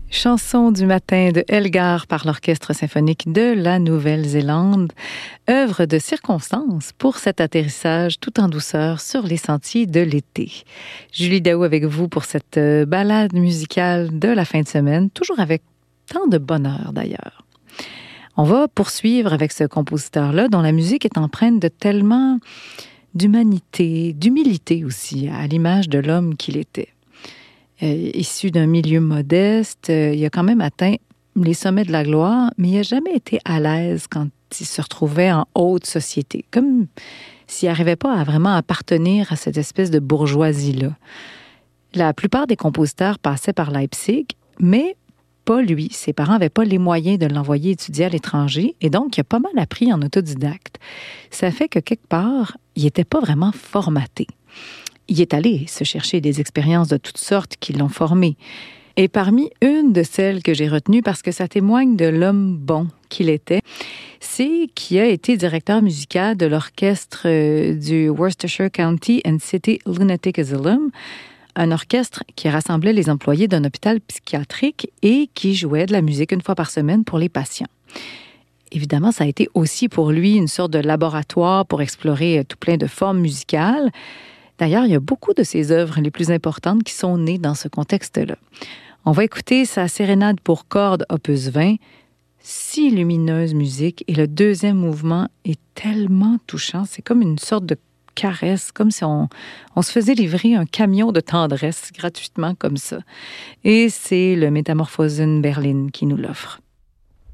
Chanson du matin de Elgar par l'Orchestre symphonique de la Nouvelle-Zélande, œuvre de circonstance pour cet atterrissage tout en douceur sur les sentiers de l'été. Julie Daou avec vous pour cette balade musicale de la fin de semaine, toujours avec tant de bonheur d'ailleurs. On va poursuivre avec ce compositeur-là dont la musique est empreinte de tellement d'humanité, d'humilité aussi, à l'image de l'homme qu'il était. Issu d'un milieu modeste, il a quand même atteint les sommets de la gloire, mais il n'a jamais été à l'aise quand il se retrouvait en haute société, comme s'il n'arrivait pas à vraiment appartenir à cette espèce de bourgeoisie-là. La plupart des compositeurs passaient par Leipzig, mais pas lui. Ses parents n'avaient pas les moyens de l'envoyer étudier à l'étranger, et donc il a pas mal appris en autodidacte. Ça fait que quelque part, il n'était pas vraiment formaté. Il est allé se chercher des expériences de toutes sortes qui l'ont formé. Et parmi une de celles que j'ai retenues, parce que ça témoigne de l'homme bon qu'il était, c'est qu'il a été directeur musical de l'orchestre du Worcestershire County and City Lunatic Asylum, un orchestre qui rassemblait les employés d'un hôpital psychiatrique et qui jouait de la musique une fois par semaine pour les patients. Évidemment, ça a été aussi pour lui une sorte de laboratoire pour explorer tout plein de formes musicales. D'ailleurs, il y a beaucoup de ses œuvres les plus importantes qui sont nées dans ce contexte-là. On va écouter sa sérénade pour cordes opus 20, si lumineuse musique, et le deuxième mouvement est tellement touchant, c'est comme une sorte de caresse, comme si on se faisait livrer un camion de tendresse gratuitement comme ça. Et c'est le Metamorphosen Berlin qui nous l'offre.